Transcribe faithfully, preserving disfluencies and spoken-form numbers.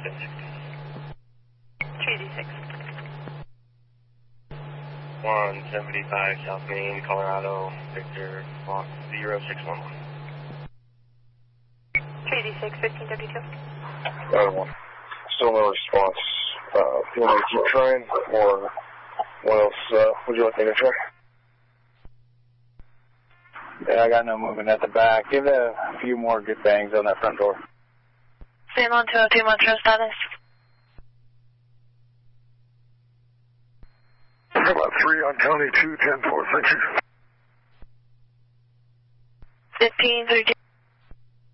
three D six. one seventy-five South Main, Colorado, Victor, Fox zero six one one. three D six, fifteen thirty-two. Another one. Still no response. Uh, do you want me to keep trying, or what else uh, would you like me to try? Yeah, I got no movement at the back. Give it a few more good bangs on that front door. San Juan two oh two, Montreal status. About three on County two, ten four, thank you. fifteen three two.